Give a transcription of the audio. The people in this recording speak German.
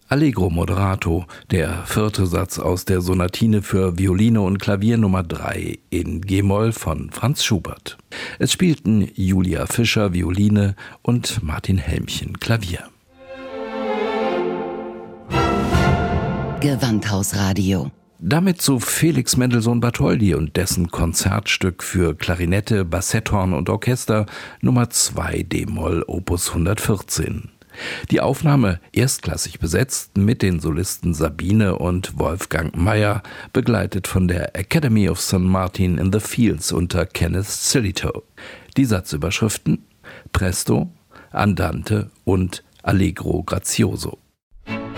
Allegro moderato, der vierte Satz aus der Sonatine für Violine und Klavier Nummer 3 in G-Moll von Franz Schubert. Es spielten Julia Fischer Violine und Martin Helmchen Klavier. Gewandhausradio. Damit zu Felix Mendelssohn Bartholdy und dessen Konzertstück für Klarinette, Bassetthorn und Orchester Nummer 2 d-Moll Opus 114. Die Aufnahme erstklassig besetzt mit den Solisten Sabine und Wolfgang Mayer, begleitet von der Academy of St. Martin in the Fields unter Kenneth Silito. Die Satzüberschriften Presto, Andante und Allegro grazioso.